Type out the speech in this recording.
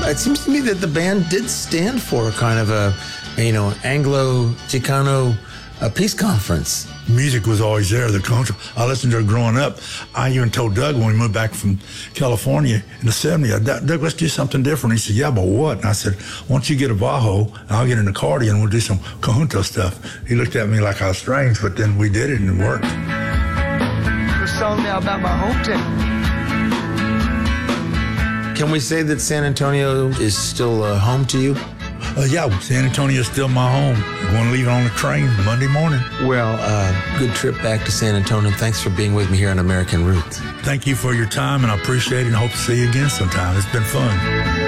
It seems to me that the band did stand for kind of a Anglo-Chicano peace conference. Music was always there, the culture. I listened to it growing up. I even told Doug when we moved back from California in the 70s, Doug, let's do something different. He said, yeah, but what? And I said, why don't you get a bajo and I'll get an accordion and we'll do some conjunto stuff. He looked at me like I was strange, but then we did it and it worked. A song now about my hometown. Can we say that San Antonio is still home to you? Yeah, San Antonio is still my home. I'm going to leave on the train Monday morning. Well, good trip back to San Antonio. Thanks for being with me here on American Roots. Thank you for your time, and I appreciate it, and hope to see you again sometime. It's been fun.